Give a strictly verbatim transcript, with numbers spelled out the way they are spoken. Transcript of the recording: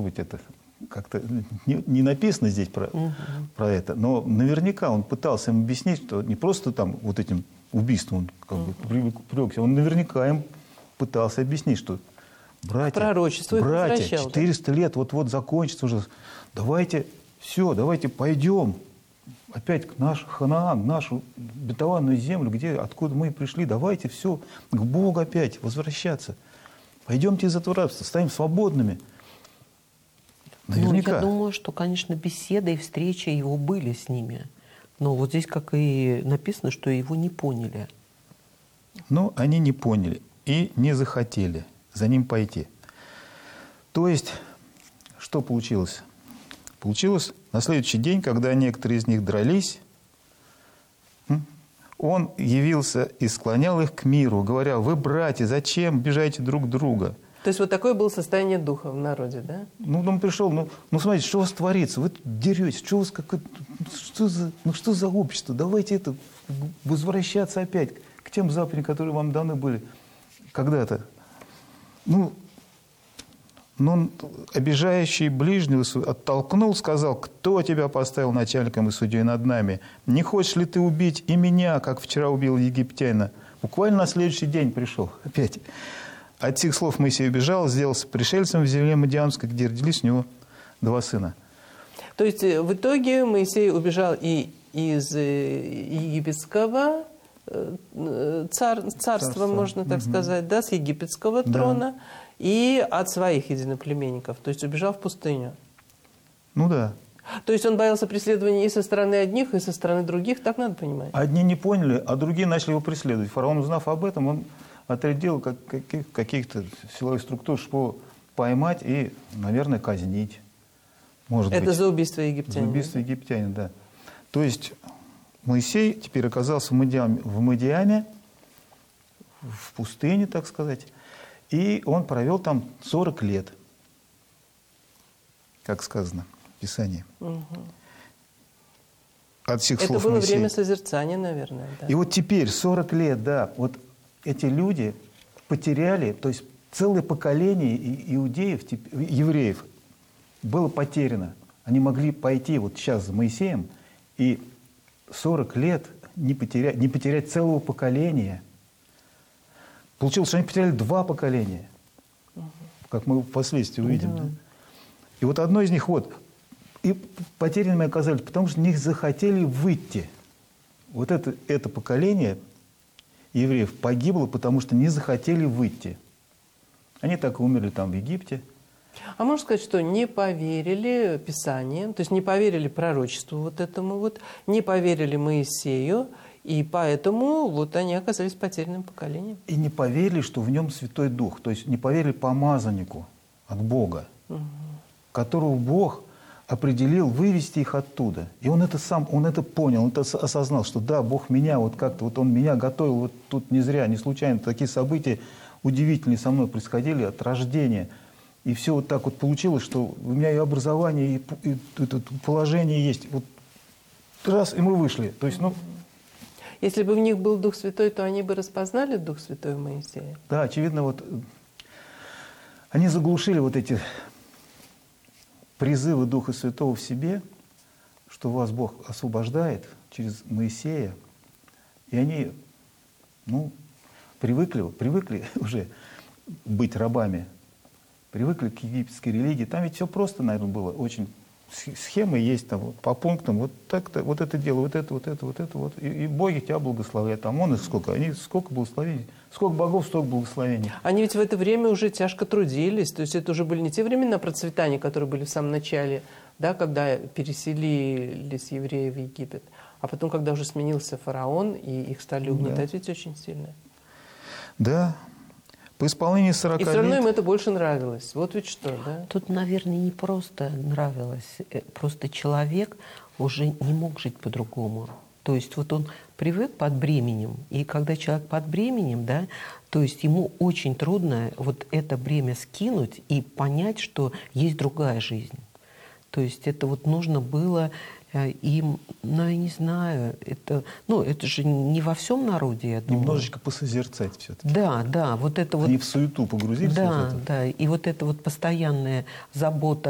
быть, это как-то не, не написано здесь про, угу. про это, но наверняка он пытался им объяснить, что не просто там вот этим убийством он как угу. бы привлекся, он наверняка им пытался объяснить, что братья, братья четыреста лет вот-вот закончится уже, давайте, все, давайте пойдем опять к наш Ханаан, нашу обетованную землю, где, откуда мы пришли, давайте все, к Богу опять возвращаться. Пойдемте из этого рабства, станем свободными. Наверняка. Ну, я думаю, что, конечно, беседы и встречи его были с ними. Но вот здесь, как и написано, что его не поняли. Ну, они не поняли и не захотели за ним пойти. То есть, что получилось? Получилось на следующий день, когда некоторые из них дрались, он явился и склонял их к миру, говоря: вы, братья, зачем бежаете друг друга? То есть вот такое было состояние духа в народе, да? Ну, он пришел, ну, ну смотрите, что у вас творится? Вы деретесь, что у вас какое-то, что за, ну, что за общество? Давайте это, возвращаться опять к тем заповедям, которые вам даны были когда-то. Ну, но он, обижающий ближнего, оттолкнул, сказал: кто тебя поставил начальником и судьей над нами? Не хочешь ли ты убить и меня, как вчера убил египтянина? Буквально на следующий день пришел опять. От этих слов Моисей убежал, сделался пришельцем в земле Мадиамской, где родились у него два сына. То есть в итоге Моисей убежал и из египетского цар, царства, царства, можно так угу. сказать, да, с египетского трона, да. и от своих единоплеменников. То есть убежал в пустыню. Ну да. То есть он боялся преследования и со стороны одних, и со стороны других, так надо понимать? Одни не поняли, а другие начали его преследовать. Фараон, узнав об этом, он отрядил как, каких, каких-то силовых структур, чтобы поймать и, наверное, казнить. Может Это быть. за убийство египтянина? За убийство египтянина, да. То есть Моисей теперь оказался в Мадиаме, в Мадиаме, в пустыне, так сказать, и он провел там сорок лет, как сказано в Писании. Угу. От всех Это слов было Моисея. время созерцания, наверное. Да. И вот теперь, сорок лет, да, вот эти люди потеряли, то есть целое поколение иудеев, евреев было потеряно. Они могли пойти вот сейчас за Моисеем и сорок лет не потерять, не потерять целого поколения. Получилось, что они потеряли два поколения, угу. как мы впоследствии увидим. Да. Да? И вот одно из них вот, и потерянными оказались, потому что не захотели выйти. Вот это, это поколение евреев погибло, потому что не захотели выйти. Они так и умерли там в Египте. А можно сказать, что не поверили Писанию, то есть не поверили пророчеству вот этому вот, не поверили Моисею, и поэтому вот они оказались потерянным поколением. И не поверили, что в нем Святой Дух, то есть не поверили помазаннику от Бога, угу. которого Бог определил вывести их оттуда. И он это сам, он это понял, он это осознал, что да, Бог меня вот как-то, вот он меня готовил, вот тут не зря, не случайно, такие события удивительные со мной происходили от рождения. И все вот так вот получилось, что у меня и образование, и, и, и, и положение есть. Вот раз, и мы вышли. То есть, ну... Если бы в них был Дух Святой, то они бы распознали Дух Святой в Моисее? Да, очевидно, вот они заглушили вот эти призывы Духа Святого в себе, что вас Бог освобождает через Моисея. И они, ну, привыкли, привыкли уже быть рабами, привыкли к египетской религии. Там ведь все просто, наверное, было. Очень схемы есть там вот, по пунктам. Вот так-то, вот это дело, вот это, вот это, вот это, вот. И, и боги тебя благословляют. Там он их сколько? Они сколько благословений? Сколько богов, столько благословений. Они ведь в это время уже тяжко трудились. То есть это уже были не те времена процветания, которые были в самом начале, да, когда переселились евреи в Египет, а потом, когда уже сменился фараон, и их стали угнетать, да. ведь очень сильно. Да. По исполнении сорока лет... И все равно лет... им это больше нравилось. Вот ведь что, да? Тут, наверное, не просто нравилось. Просто человек уже не мог жить по-другому. То есть вот он привык под бременем. И когда человек под бременем, да, то есть ему очень трудно вот это бремя скинуть и понять, что есть другая жизнь. То есть это вот нужно было им, ну, я не знаю, это, ну, это же не во всем народе, я думаю. Немножечко посозерцать все-таки. Да, да, вот это вот. Они в суету погрузились. Да, вот это. да, и вот это вот постоянная забота